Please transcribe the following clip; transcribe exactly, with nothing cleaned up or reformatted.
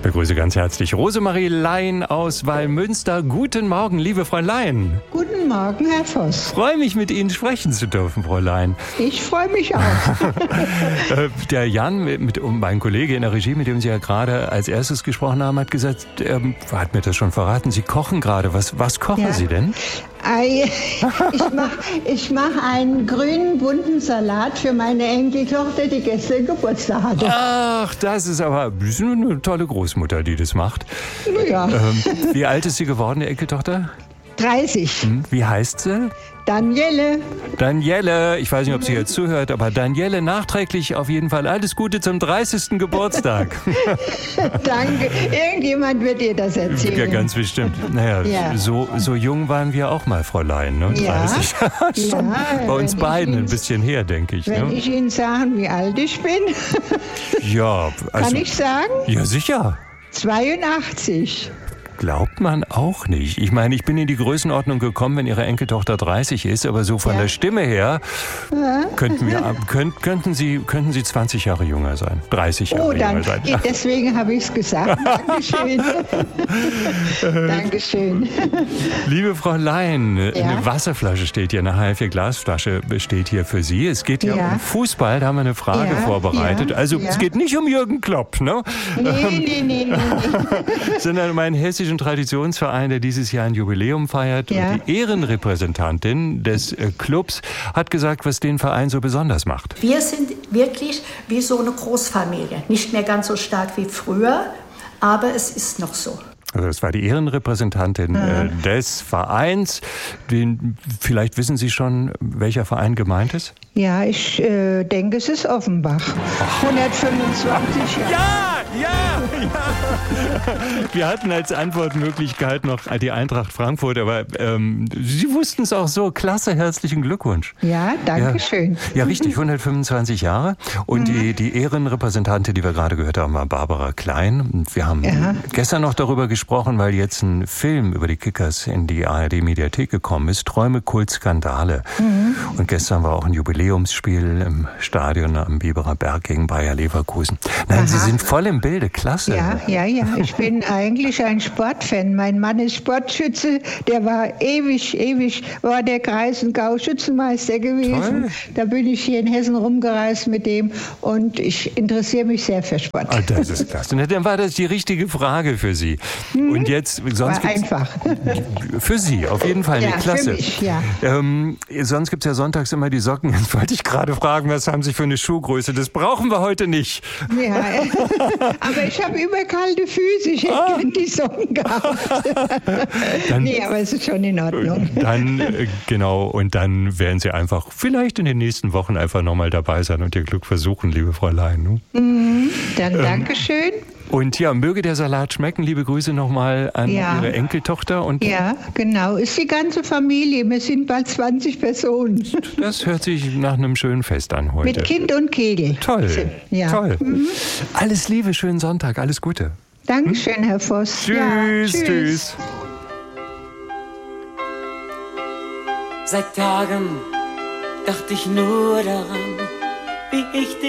Begrüße ganz herzlich Rosemarie Lein aus Wallmünster. Guten Morgen, liebe Frau Lein. Guten Morgen, Herr Voss. Freue mich, mit Ihnen sprechen zu dürfen, Frau Lein. Ich freue mich auch. Der Jan, mit, mein Kollege in der Regie, mit dem Sie ja gerade als erstes gesprochen haben, hat gesagt, er hat mir das schon verraten, Sie kochen gerade. Was, was kochen Ja. Sie denn? Ich mache ich mach einen grünen, bunten Salat für meine Enkeltochter, die gestern Geburtstag hatte. Ach, das ist aber das ist eine tolle Großmutter, die das macht. Ja. Ähm, wie alt ist sie geworden, die Enkeltochter? dreißig. Hm, wie heißt sie? Daniele. Daniele, ich weiß nicht, ob sie jetzt zuhört, aber Daniele, nachträglich auf jeden Fall alles Gute zum dreißigsten Geburtstag. Danke. Irgendjemand wird ihr das erzählen. Ja, ganz bestimmt. Naja, Ja. so, so jung waren wir auch mal, Frau Lein. Ne? Ja. dreißig. Schon Ja, bei uns wenn ich beiden Ihnen- ein bisschen her, denke ich. Wenn Ne? ich Ihnen sagen, wie alt ich bin, Ja, also, kann ich sagen? ja, sicher. zweiundachtzig. Glaubt man auch nicht. Ich meine, ich bin in die Größenordnung gekommen, wenn Ihre Enkeltochter dreißig ist, aber so von Ja. der Stimme her könnten, wir, könnt, könnten, Sie, könnten Sie zwanzig Jahre jünger sein, dreißig Jahre Oh, dann, jünger sein. deswegen habe ich es gesagt. Dankeschön. Dankeschön. Liebe Frau Lein, Ja. eine Wasserflasche steht hier, eine H F Glasflasche steht hier für Sie. Es geht ja, Ja. um Fußball, da haben wir eine Frage Ja, vorbereitet. ja, Also ja. es geht nicht um Jürgen Klopp, ne? Nee, nee, nee, nee, nee. sondern um einen hessischen Traditionsverein, der dieses Jahr ein Jubiläum feiert. Ja. Und die Ehrenrepräsentantin des äh, Clubs hat gesagt, was den Verein so besonders macht. Wir sind wirklich wie so eine Großfamilie. Nicht mehr ganz so stark wie früher, aber es ist noch so. Also das war die Ehrenrepräsentantin äh, des Vereins. Den, vielleicht wissen Sie schon, welcher Verein gemeint ist? Ja, ich äh, denke, es ist Offenbach. hundertfünfundzwanzig Jahre. Ja, ja, ja. Wir hatten als Antwortmöglichkeit noch die Eintracht Frankfurt, aber ähm, Sie wussten es auch so. Klasse, herzlichen Glückwunsch. Ja, danke schön. Ja, richtig, hundertfünfundzwanzig Jahre. Und die, die Ehrenrepräsentantin, die wir gerade gehört haben, war Barbara Klein. Und wir haben Ja. gestern noch darüber gesprochen, weil jetzt ein Film über die Kickers in die A R D-Mediathek gekommen ist. Träume, Kult, Skandale. Mhm. Und gestern war auch ein Jubiläumsspiel im Stadion am Biberer Berg gegen Bayer Leverkusen. Nein, Aha. Sie sind voll im Bilde. Klasse. Ja, ja, ja. Ich bin eigentlich ein Sportfan. Mein Mann ist Sportschütze. Der war ewig, ewig, war der Kreis- und Gau-Schützenmeister gewesen. Toll. Da bin ich hier in Hessen rumgereist mit dem und ich interessiere mich sehr für Sport. Ah, das ist klasse. Na, dann war das die richtige Frage für Sie. Und jetzt, sonst War gibt's einfach. für Sie auf jeden Fall eine Ja, für Klasse. mich, ja. Ähm, sonst gibt es ja sonntags immer die Socken. Jetzt wollte ich gerade fragen, was haben Sie für eine Schuhgröße? Das brauchen wir heute nicht. Ja, aber ich habe überkalte Füße. Ich hätte Ah. gern die Socken gehabt. Dann- nee, aber es ist schon in Ordnung. Dann, äh, genau, und dann werden Sie einfach vielleicht in den nächsten Wochen einfach nochmal dabei sein und Ihr Glück versuchen, liebe Fräulein. Ne? Dann Dankeschön. Und ja, möge der Salat schmecken. Liebe Grüße nochmal an Ja. Ihre Enkeltochter. Und Ja, genau. Ist die ganze Familie. Wir sind bald zwanzig Personen. das hört sich nach einem schönen Fest an heute. Mit Kind und Kegel. Toll, Ja. toll. Alles Liebe, schönen Sonntag, alles Gute. Dankeschön, Herr Voss. Tschüss, Ja, tschüss. Seit Tagen dachte ich nur daran, wie ich dich